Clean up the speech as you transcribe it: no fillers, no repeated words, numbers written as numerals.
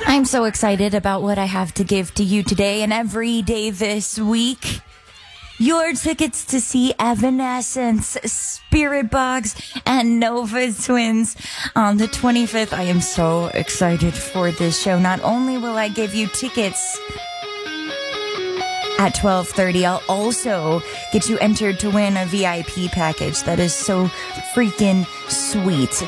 I'm so excited about what I have to give to you today and every day this week. Your tickets to see Evanescence, Spiritbox, and Nova Twins on the 25th. I am so excited for this show. Not only will I give you tickets at 12:30, I'll also get you entered to win a VIP package that is so freaking sweet.